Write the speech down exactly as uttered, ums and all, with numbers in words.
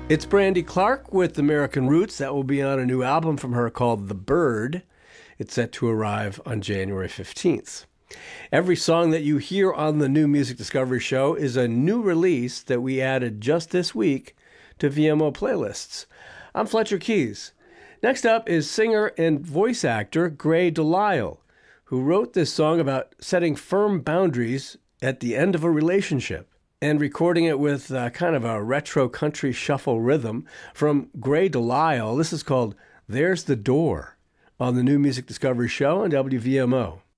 It's Brandy Clark with American Roots. That will be on a new album from her called The Bird. It's set to arrive on January fifteenth. Every song that you hear on the new Music Discovery Show is a new release that we added just this week to V M O playlists. I'm Fletcher Keys. Next up is singer and voice actor Grey DeLisle, who wrote this song about setting firm boundaries at the end of a relationship and recording it with uh, kind of a retro country shuffle rhythm. From Grey DeLisle, this is called There's the Door on the new Music Discovery Show on W V M O.